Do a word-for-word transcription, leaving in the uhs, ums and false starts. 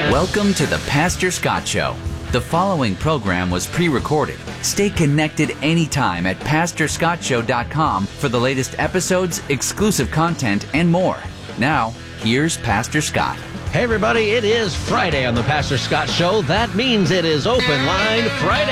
Welcome to the Pastor Scott Show. The following program was pre-recorded. Stay connected anytime at pastor scott show dot com for the latest episodes, exclusive content, and more. Now, here's Pastor Scott. Hey everybody, it is Friday on the Pastor Scott Show. That means it is Open Line Friday.